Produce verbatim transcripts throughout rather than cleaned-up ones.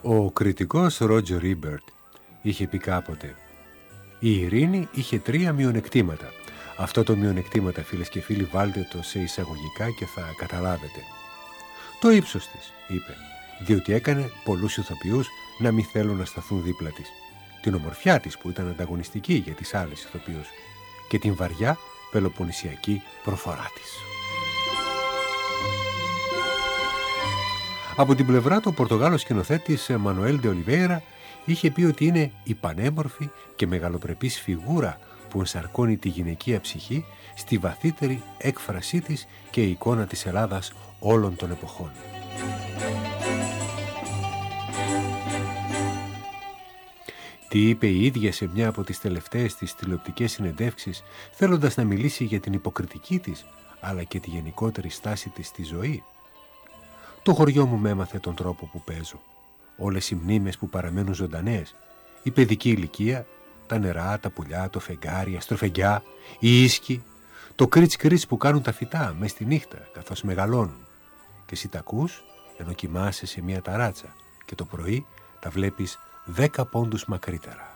Ο κριτικός Ρότζερ Ήμπερτ είχε πει κάποτε: η ειρήνη είχε τρία μειονεκτήματα. Αυτό το μειονεκτήματα, φίλες και φίλοι, βάλτε το σε εισαγωγικά και θα καταλάβετε. Το ύψος της, είπε, διότι έκανε πολλούς ηθοποιούς να μην θέλουν να σταθούν δίπλα της. Την ομορφιά της που ήταν ανταγωνιστική για τις άλλες ηθοποιούς και την βαριά πελοποννησιακή προφορά της. Από την πλευρά του, ο Πορτογάλος σκηνοθέτης Μανουέλ ντε Ολιβέιρα είχε πει ότι είναι η πανέμορφη και μεγαλοπρεπής φιγούρα που ενσαρκώνει τη γυναικεία ψυχή στη βαθύτερη έκφρασή της και η εικόνα της Ελλάδας όλων των εποχών. Τι είπε η ίδια σε μια από τις τελευταίες της τηλεοπτικές συνεντεύξεις, θέλοντας να μιλήσει για την υποκριτική της, αλλά και τη γενικότερη στάση της στη ζωή. Το χωριό μου με έμαθε τον τρόπο που παίζω. Όλες οι μνήμες που παραμένουν ζωντανές, η παιδική ηλικία, τα νερά, τα πουλιά, το φεγγάρι, η αστροφεγγιά, οι ίσκοι, το κρίτς-κρίτς που κάνουν τα φυτά μες στη νύχτα καθώς μεγαλώνουν. Και εσύ τα ακούς ενώ κοιμάσαι σε μια ταράτσα και το πρωί τα βλέπεις δέκα πόντους μακρύτερα.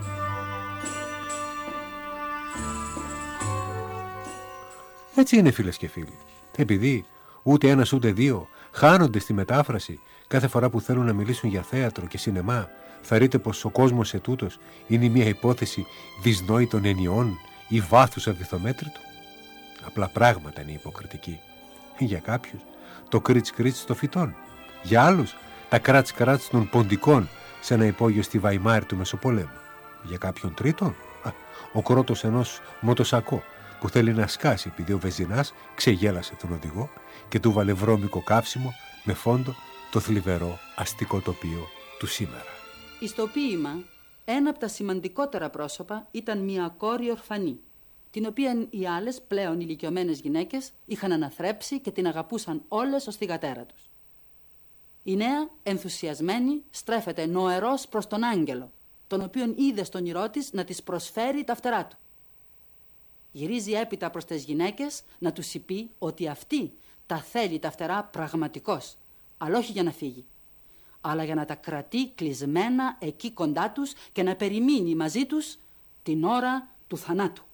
Έτσι είναι, φίλες και φίλοι. Επειδή ούτε ένας ούτε δύο χάνονται στη μετάφραση κάθε φορά που θέλουν να μιλήσουν για θέατρο και σινεμά, θα ρείτε πως ο κόσμος ετούτος είναι μια υπόθεση δυσνόητων ενιών ή βάθους αβυθομέτρητου. Απλά πράγματα είναι υποκριτική. Για κάποιους το κρίτς-κρίτς των φυτών, για άλλους τα κράτς-κράτς των ποντικών σε ένα υπόγειο στη Βαϊμάρη του Μεσοπολέμου. Για κάποιον τρίτον, α, ο κρότος ενός μοτοσακό που θέλει να σκάσει επειδή ο βεζινάς ξεγέλασε τον οδηγό και του βάλε βρώμικο καύσιμο με φόντο το θλιβερό αστικό τοπίο του σήμερα. Στο ποίημα, ένα από τα σημαντικότερα πρόσωπα ήταν μια κόρη ορφανή, την οποία οι άλλες πλέον ηλικιωμένες γυναίκες είχαν αναθρέψει και την αγαπούσαν όλες ως θυγατέρα τους. Η νέα, ενθουσιασμένη, στρέφεται νοερός προς τον άγγελο, τον οποίον είδε στον όνειρό της να της προσφέρει τα φτερά του. Γυρίζει έπειτα προς τις γυναίκες να τους είπε ότι αυτή τα θέλει τα φτερά πραγματικώς, αλλά όχι για να φύγει, αλλά για να τα κρατεί κλεισμένα εκεί κοντά τους και να περιμείνει μαζί τους την ώρα του θανάτου.